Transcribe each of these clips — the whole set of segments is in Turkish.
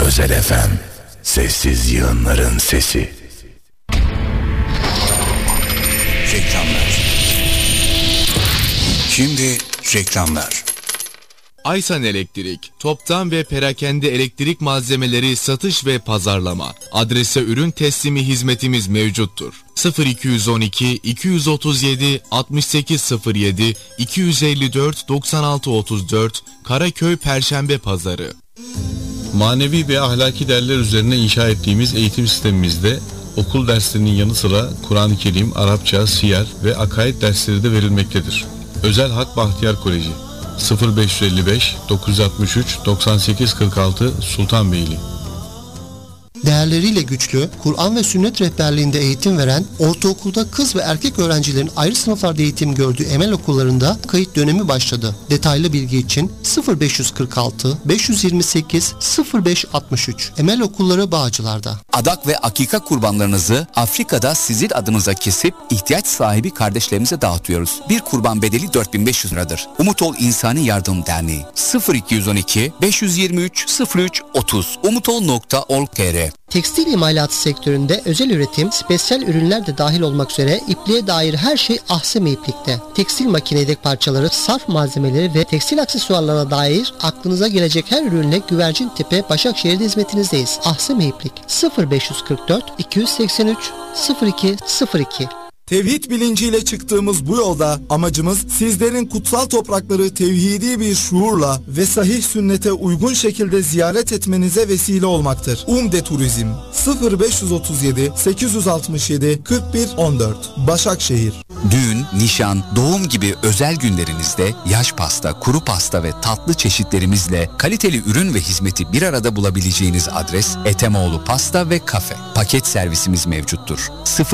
Özel FM, sessiz yığınların sesi. Reklamlar. Şimdi reklamlar. Aysan Elektrik, toptan ve perakende elektrik malzemeleri satış ve pazarlama. Adrese ürün teslimi hizmetimiz mevcuttur. 0212 237 6807 254 96 34 Karaköy Perşembe Pazarı. Manevi ve ahlaki değerler üzerine inşa ettiğimiz eğitim sistemimizde okul derslerinin yanı sıra Kur'an-ı Kerim, Arapça, siyer ve akaid dersleri de verilmektedir. Özel Hak Bahtiyar Koleji 0555 963 9846 Sultanbeyli. Değerleriyle güçlü, Kur'an ve sünnet rehberliğinde eğitim veren, ortaokulda kız ve erkek öğrencilerin ayrı sınıflarda eğitim gördüğü Emel okullarında kayıt dönemi başladı. Detaylı bilgi için 0546 528 0563 Emel Okulları Bağcılar'da. Adak ve akika kurbanlarınızı Afrika'da sizin adınıza kesip ihtiyaç sahibi kardeşlerimize dağıtıyoruz. Bir kurban bedeli 4500 liradır. Umut Ol İnsani Yardım Derneği 0212 523 03 30 umutol.org.tr. Tekstil imalatı sektöründe özel üretim, spesyal ürünler de dahil olmak üzere ipliğe dair her şey Ahseme İplik'te. Tekstil makine yedek parçaları, sarf malzemeleri ve tekstil aksesuarlarına dair aklınıza gelecek her ürünle Güvercintepe, Başakşehir'de hizmetinizdeyiz. Ahseme İplik 0544 283 0202. Tevhid bilinciyle çıktığımız bu yolda amacımız sizlerin kutsal toprakları tevhidi bir şuurla ve sahih sünnete uygun şekilde ziyaret etmenize vesile olmaktır. Umde Turizm 0537 867 41 14 Başakşehir. Düğün, nişan, doğum gibi özel günlerinizde yaş pasta, kuru pasta ve tatlı çeşitlerimizle kaliteli ürün ve hizmeti bir arada bulabileceğiniz adres Etemoğlu Pasta ve Kafe. Paket servisimiz mevcuttur.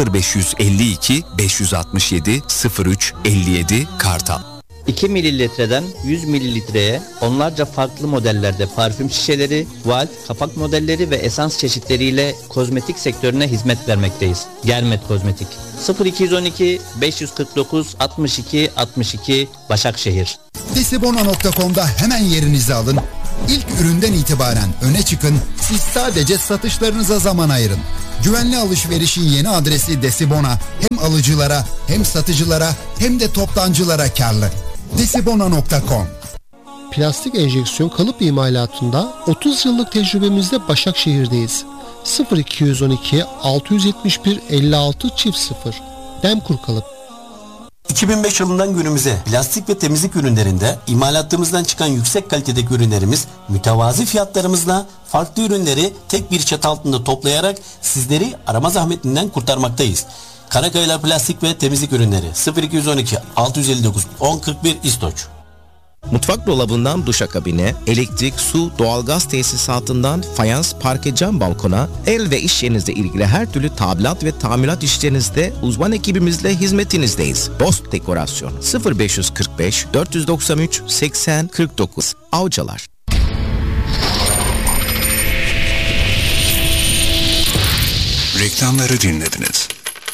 0552 567 03 57 Kartal. 2 mililitreden 100 mililitreye onlarca farklı modellerde parfüm şişeleri, valve, kapak modelleri ve esans çeşitleriyle kozmetik sektörüne hizmet vermekteyiz. Germet Kozmetik 0212 549 62 62 Başakşehir. Desibona.com'da hemen yerinizi alın. İlk üründen itibaren öne çıkın. Siz sadece satışlarınıza zaman ayırın. Güvenli alışverişin yeni adresi Desibona. Hem alıcılara hem satıcılara hem de toptancılara karlı. Desibona.com. Plastik enjeksiyon kalıp imalatında 30 yıllık tecrübemizde Başakşehir'deyiz. 0212 671 56 0 Demkur Kalıp. 2005 yılından günümüze plastik ve temizlik ürünlerinde imalattığımızdan çıkan yüksek kalitedeki ürünlerimiz mütevazi fiyatlarımızla farklı ürünleri tek bir çatı altında toplayarak sizleri arama zahmetinden kurtarmaktayız. Karakayalar Plastik ve Temizlik Ürünleri 0212 659 1041 İstoç. Mutfak dolabından duşakabine, elektrik, su, doğalgaz tesisatından fayans, parke, cam balkona, el ve iş yerinizle ilgili her türlü tadilat ve tamirat işlerinizde uzman ekibimizle hizmetinizdeyiz. Bost Dekorasyon 0545 493 80 49 Avcılar. Reklamları dinlediniz.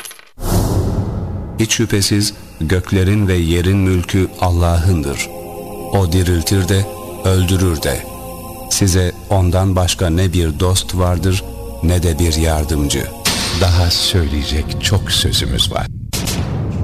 Hiç şüphesiz göklerin ve yerin mülkü Allah'ındır. O diriltir de, öldürür de. Size ondan başka ne bir dost vardır, ne de bir yardımcı. Daha söyleyecek çok sözümüz var.